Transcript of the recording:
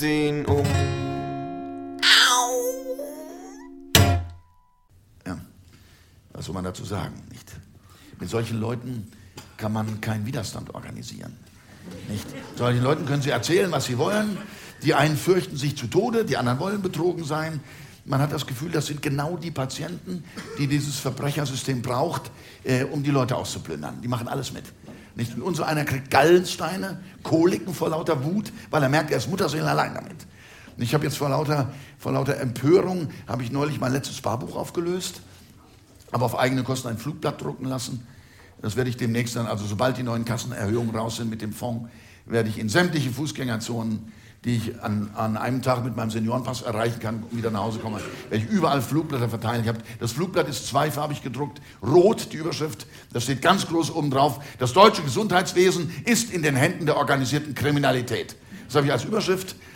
10 um. Ja, was soll man dazu sagen, nicht? Mit solchen Leuten kann man keinen Widerstand organisieren, nicht? Solchen Leuten können Sie erzählen, was Sie wollen. Die einen fürchten sich zu Tode, die anderen wollen betrogen sein. Man hat das Gefühl, das sind genau die Patienten, die dieses Verbrechersystem braucht, um die Leute auszuplündern. Die machen alles mit. Nicht? Und unser einer kriegt Gallensteine, Koliken vor lauter Wut, weil er merkt, er ist Mutterseelen allein damit. Und ich habe jetzt vor lauter Empörung, habe ich neulich mein letztes Sparbuch aufgelöst, aber auf eigene Kosten ein Flugblatt drucken lassen. Das werde ich demnächst dann, also sobald die neuen Kassenerhöhungen raus sind mit dem Fonds, werde ich in sämtliche Fußgängerzonen, die ich an einem Tag mit meinem Seniorenpass erreichen kann und wieder nach Hause komme, werde ich überall Flugblätter verteilen. Das Flugblatt ist zweifarbig gedruckt, rot die Überschrift, da steht ganz groß oben drauf, das deutsche Gesundheitswesen ist in den Händen der organisierten Kriminalität. Das habe ich als Überschrift